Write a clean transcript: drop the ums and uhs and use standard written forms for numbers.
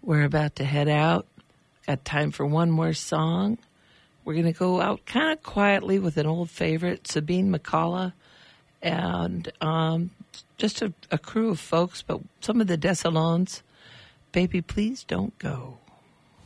We're about to head out. Got time for one more song. We're going to go out kind of quietly with an old favorite, Sabine McCullough, and just a crew of folks, but some of the Desalones. Baby, please don't go.